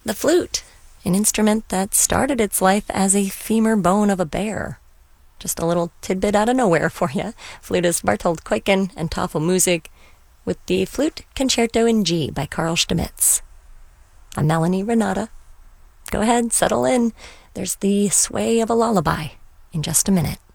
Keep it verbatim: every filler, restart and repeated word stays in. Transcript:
The flute, an instrument that started its life as a femur bone of a bear. Just a little tidbit out of nowhere for you. Flutist Bartold Kuiken and Tafelmusik with the Flute Concerto in G by Carl Stamitz. I'm Melanie Renata. Go ahead, settle in. There's the sway of a lullaby in just a minute.